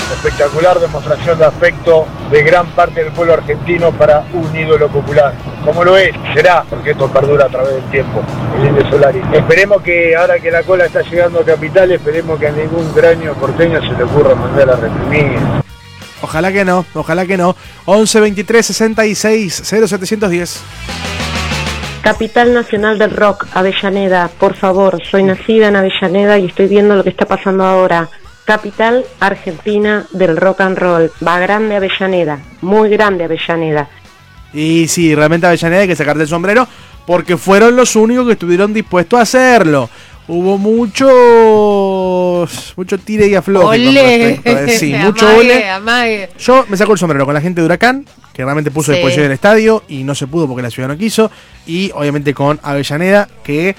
Espectacular demostración de afecto de gran parte del pueblo argentino para un ídolo popular. Como lo es, será, porque esto perdura a través del tiempo, el Indio Solari. Esperemos que ahora que la cola está llegando a Capital, esperemos que a ningún cráneo porteño se le ocurra mandar a reprimir. Ojalá que no, ojalá que no. 11 23 66 0710. Capital Nacional del Rock, Avellaneda, por favor, soy nacida en Avellaneda y estoy viendo lo que está pasando ahora. Capital Argentina del rock and roll, va grande Avellaneda, muy grande Avellaneda. Y sí, realmente Avellaneda hay que sacarte el sombrero porque fueron los únicos que estuvieron dispuestos a hacerlo. Hubo mucho tire y afloje. Sí, mucho ole. Yo me saco el sombrero con la gente de Huracán, que realmente puso disposición del estadio y no se pudo porque la ciudad no quiso. Y obviamente con Avellaneda, que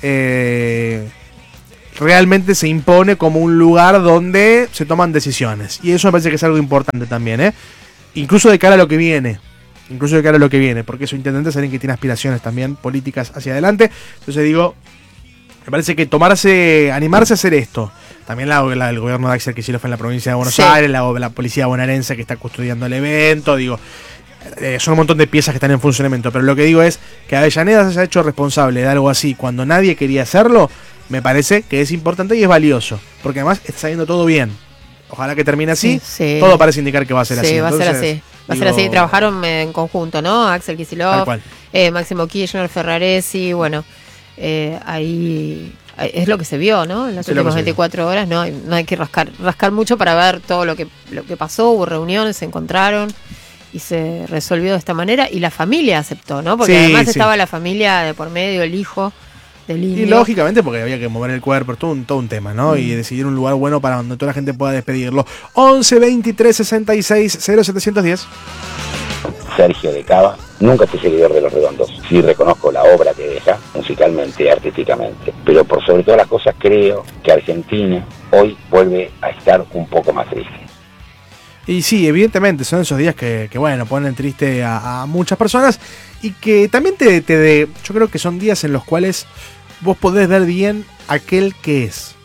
realmente se impone como un lugar donde se toman decisiones. Y eso me parece que es algo importante también, incluso de cara a lo que viene. Porque su intendente es alguien que tiene aspiraciones también políticas hacia adelante. Entonces digo, me parece que animarse a hacer esto. También el gobierno de Axel Kicillof en la provincia de Buenos Aires, la policía bonaerense que está custodiando el evento, digo, son un montón de piezas que están en funcionamiento. Pero lo que digo es que Avellaneda se haya hecho responsable de algo así cuando nadie quería hacerlo. Me parece que es importante y es valioso, porque además está saliendo todo bien. Ojalá que termine así. Sí. Todo parece indicar que va a ser así. Sí, va a ser así. Va a ser así. Trabajaron en conjunto, ¿no? Axel Kicillof, Máximo Kirchner, Ferraresi, bueno, ahí es lo que se vio, ¿no? En las últimas 24 horas, no hay que rascar mucho para ver todo lo que pasó. Hubo reuniones, se encontraron y se resolvió de esta manera y la familia aceptó, ¿no? Porque además estaba la familia de por medio, el hijo del Indio. Y lógicamente porque había que mover el cuerpo, todo un tema, ¿no? Y decidir un lugar bueno para donde toda la gente pueda despedirlo. 11 23 66 0710. Sergio de Cava, nunca fui seguidor de Los Redondos. Sí reconozco la obra que deja, musicalmente, artísticamente. Pero por sobre todas las cosas creo que Argentina hoy vuelve a estar un poco más triste. Y sí, evidentemente son esos días que bueno, ponen triste a muchas personas. Y que también yo creo que son días en los cuales vos podés ver bien aquel que es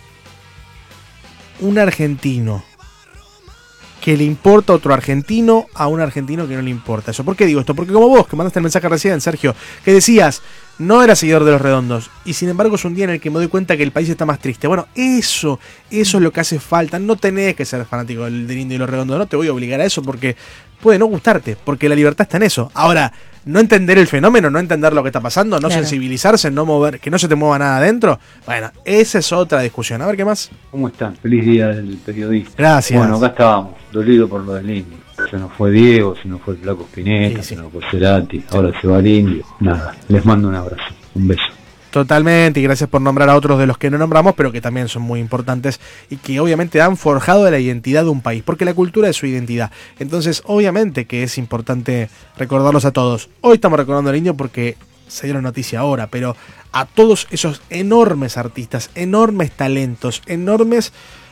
un argentino que le importa a otro argentino a un argentino que no le importa eso. ¿Por qué digo esto? Porque como vos, que mandaste el mensaje recién, Sergio, que decías, no era seguidor de Los Redondos, y sin embargo es un día en el que me doy cuenta que el país está más triste. Bueno, eso es lo que hace falta. No tenés que ser fanático del Indio y Los Redondos, no te voy a obligar a eso porque puede no gustarte, porque la libertad está en eso. Ahora, no entender el fenómeno, no entender lo que está pasando, no sensibilizarse, no mover, que no se te mueva nada adentro. Bueno, esa es otra discusión. A ver, ¿qué más? ¿Cómo están? Feliz día del periodista. Gracias. Bueno, acá estábamos, dolido por lo del Indio. Se nos fue Diego, se nos fue el Flaco Spinetta, se nos fue Cerati, ahora se va el Indio. Nada, les mando un abrazo, un beso. Totalmente, y gracias por nombrar a otros de los que no nombramos, pero que también son muy importantes y que obviamente han forjado la identidad de un país, porque la cultura es su identidad. Entonces, obviamente que es importante recordarlos a todos. Hoy estamos recordando al Indio porque se dio la noticia ahora, pero a todos esos enormes artistas, enormes talentos, enormes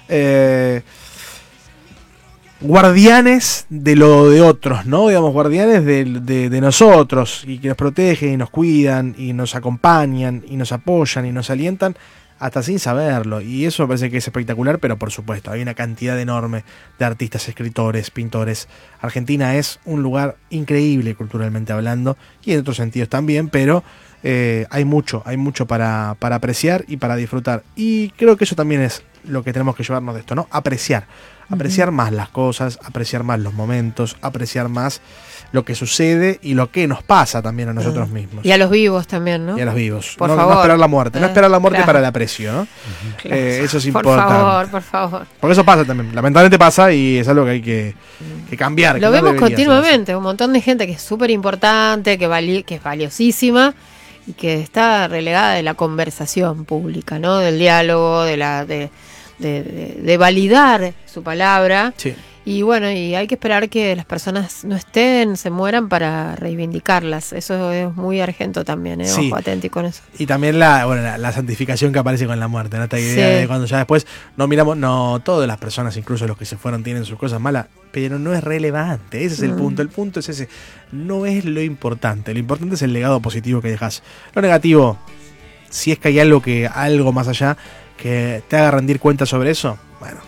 guardianes de lo de otros, ¿no? Digamos, guardianes de nosotros, y que nos protegen y nos cuidan y nos acompañan y nos apoyan y nos alientan hasta sin saberlo, y eso me parece que es espectacular. Pero por supuesto hay una cantidad enorme de artistas, escritores, pintores. Argentina es un lugar increíble culturalmente hablando y en otros sentidos también, pero hay mucho para apreciar y para disfrutar, y creo que eso también es lo que tenemos que llevarnos de esto, ¿no? Apreciar más las cosas, apreciar más los momentos, apreciar más lo que sucede y lo que nos pasa también a nosotros mismos. Y a los vivos también, ¿no? Y a los vivos. Por no, favor. No esperar la muerte. No esperar la muerte para el aprecio, ¿no? Claro. Eso es importante. Por favor. Porque eso pasa también. Lamentablemente pasa y es algo que hay que cambiar. Lo vemos continuamente. Un montón de gente que es súper importante, que es valiosísima y que está relegada de la conversación pública, ¿no? Del diálogo, de validar su palabra. Sí. Y bueno, y hay que esperar que las personas no se mueran para reivindicarlas. Eso es muy argento también, sí. Ojo, atenti con eso. Y también la santificación que aparece con la muerte, ¿no? Esta idea de cuando ya después no miramos, no, todas las personas, incluso los que se fueron, tienen sus cosas malas, pero no es relevante. Ese es el punto. El punto es ese. No es lo importante. Lo importante es el legado positivo que dejas. Lo negativo, si es que hay algo más allá que te haga rendir cuenta sobre eso, bueno,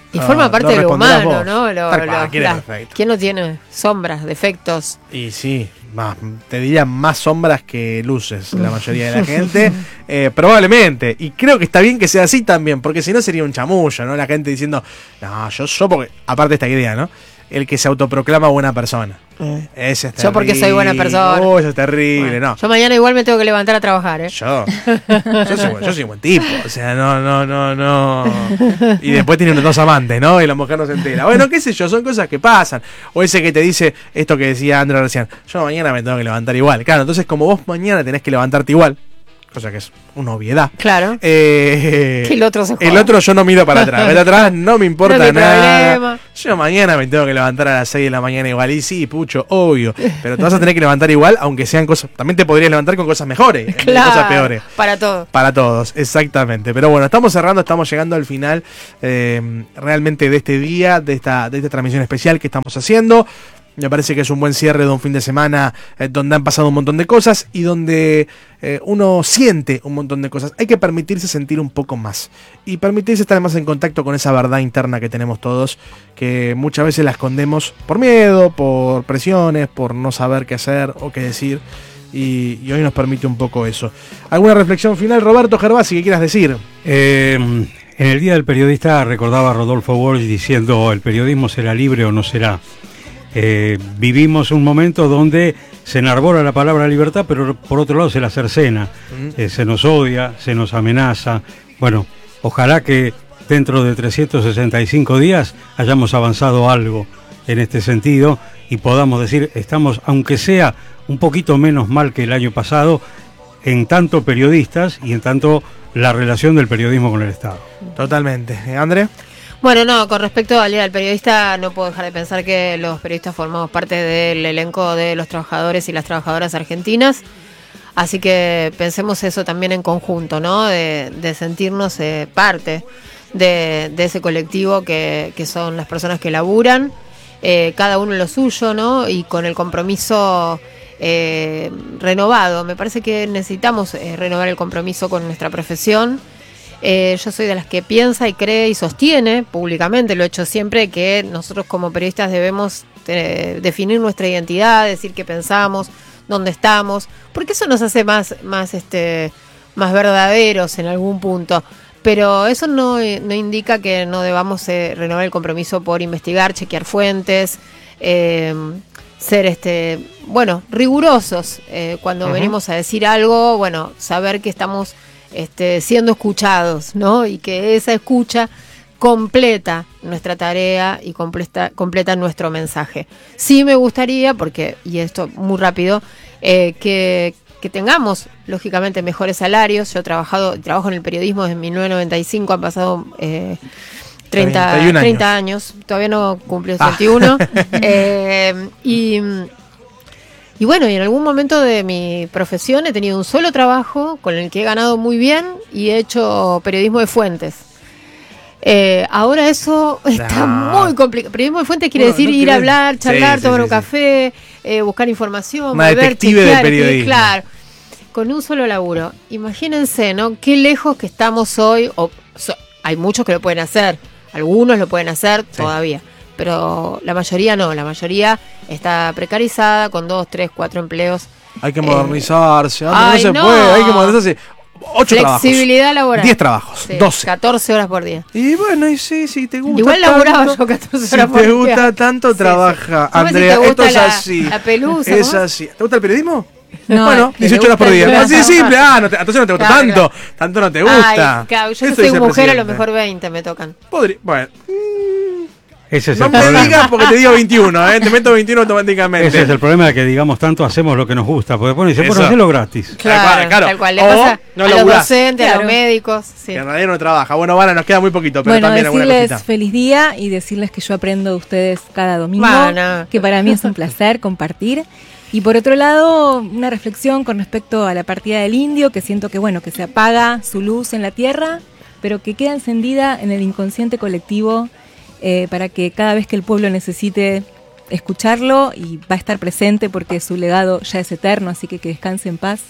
Y forma parte de lo humano, ¿no? ¿Quién no tiene sombras, defectos? Y sí, te diría más sombras que luces la mayoría de la gente, probablemente. Y creo que está bien que sea así también, porque si no sería un chamullo, ¿no? La gente diciendo, no, yo porque, aparte de esta idea, ¿no? El que se autoproclama buena persona. Ese es terrible. Yo porque soy buena persona. Eso es terrible, no. Yo mañana igual me tengo que levantar a trabajar, ¿eh? Yo soy buen tipo. O sea, no. Y después tiene unos 2 amantes, ¿no? Y la mujer no se entera. Bueno, qué sé yo, son cosas que pasan. O ese que te dice esto que decía Andrea recién. Yo mañana me tengo que levantar igual. Claro, entonces como vos mañana tenés que levantarte igual, cosa que es una obviedad. Claro. Que el otro se joda. El otro yo no miro para atrás. Ver atrás no me importa no nada. Problema. Yo mañana me tengo que levantar a las 6 de la mañana igual. Y sí, pucho, obvio. Pero te vas a tener que levantar igual, aunque sean cosas. También te podrías levantar con cosas mejores. Claro, cosas peores. Para todos. Para todos, exactamente. Pero bueno, estamos cerrando, estamos llegando al final realmente de este día, de esta transmisión especial que estamos haciendo. Me parece que es un buen cierre de un fin de semana donde han pasado un montón de cosas y donde uno siente un montón de cosas. Hay que permitirse sentir un poco más y permitirse estar más en contacto con esa verdad interna que tenemos todos, que muchas veces la escondemos por miedo, por presiones, por no saber qué hacer o qué decir. Y hoy nos permite un poco eso. ¿Alguna reflexión final, Roberto Gervasi, que quieras decir? En el Día del Periodista recordaba a Rodolfo Walsh diciendo: el periodismo será libre o no será. Vivimos un momento donde se enarbora la palabra libertad, pero por otro lado se la cercena. Se nos odia, se nos amenaza. Bueno, ojalá que dentro de 365 días hayamos avanzado algo en este sentido y podamos decir, estamos, aunque sea un poquito menos mal que el año pasado, en tanto periodistas y en tanto la relación del periodismo con el Estado. Totalmente. ¿André? Bueno, no, con respecto al Día del Periodista, no puedo dejar de pensar que los periodistas formamos parte del elenco de los trabajadores y las trabajadoras argentinas, así que pensemos eso también en conjunto, ¿no? De sentirnos parte de ese colectivo que son las personas que laburan, cada uno lo suyo, ¿no? Y con el compromiso renovado. Me parece que necesitamos renovar el compromiso con nuestra profesión. Yo soy de las que piensa y cree y sostiene públicamente, lo he hecho siempre, que nosotros como periodistas debemos definir nuestra identidad, decir qué pensamos, dónde estamos, porque eso nos hace más más verdaderos en algún punto. Pero eso no indica que no debamos renovar el compromiso por investigar, chequear fuentes, ser rigurosos cuando venimos a decir algo, bueno, saber que estamos siendo escuchados, ¿no? Y que esa escucha completa nuestra tarea y completa nuestro mensaje. Sí me gustaría, y esto muy rápido, que tengamos, lógicamente, mejores salarios. Yo trabajo en el periodismo desde 1995, han pasado 30 años, todavía no cumplí 31. Y bueno, y en algún momento de mi profesión he tenido un solo trabajo con el que he ganado muy bien y he hecho periodismo de fuentes. Ahora eso está muy complicado. Periodismo de fuentes quiere decir ir a hablar, charlar, tomar un café, buscar información, una detective de periodismo. Claro, con un solo laburo. Imagínense, ¿no? Qué lejos que estamos hoy. Hay muchos que lo pueden hacer, algunos lo pueden hacer todavía. Pero la mayoría no, la mayoría está precarizada con 2, 3, 4 empleos. Hay que modernizarse, no se puede, hay que modernizarse. 8 trabajos. Flexibilidad laboral. 10 trabajos, sí, 12. 14 horas por día. Y bueno, y sí, si te gusta. Igual laburaba yo 14 horas por día. Si te gusta tanto, trabaja. Sí. Andrea, si te gusta esto es así. La pelusa. Es así. ¿Te gusta el periodismo? No, bueno, 18 horas por día. Así de simple. Entonces no te gusta tanto. Tanto no te gusta. Ay, claro, yo no soy mujer, a lo mejor 20 me tocan. Bueno. Ese es no el me problema. digas porque te digo 21, te meto 21 automáticamente. Ese es el problema de que digamos tanto, hacemos lo que nos gusta, porque después dicen, bueno, hacelo gratis. Claro. Tal cual. Le pasa a los docentes, a los médicos. Sí. Que en realidad no trabaja. Bueno, Vana, nos queda muy poquito, pero bueno, también alguna cosita. Decirles feliz día y decirles que yo aprendo de ustedes cada domingo, que para mí es un placer compartir. Y por otro lado, una reflexión con respecto a la partida del indio, que siento que que se apaga su luz en la tierra, pero que queda encendida en el inconsciente colectivo, para que cada vez que el pueblo necesite escucharlo, y va a estar presente porque su legado ya es eterno, así que descanse en paz.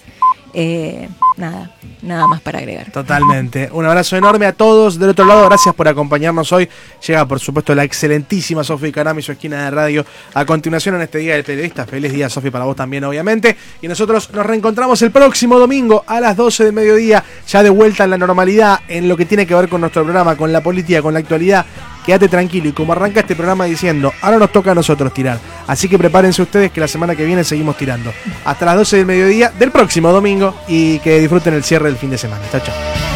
Nada más para agregar. Totalmente. Un abrazo enorme a todos. Del otro lado, gracias por acompañarnos hoy. Llega, por supuesto, la excelentísima Sofi Carami, su esquina de radio. A continuación, en este Día del Periodista. Feliz día, Sofi, para vos también, obviamente. Y nosotros nos reencontramos el próximo domingo a las 12 del mediodía, ya de vuelta en la normalidad, en lo que tiene que ver con nuestro programa, con la política, con la actualidad. Quédate tranquilo, y como arranca este programa diciendo, ahora nos toca a nosotros tirar. Así que prepárense ustedes que la semana que viene seguimos tirando. Hasta las 12 del mediodía del próximo domingo, y que disfruten el cierre del fin de semana. Chao, chao.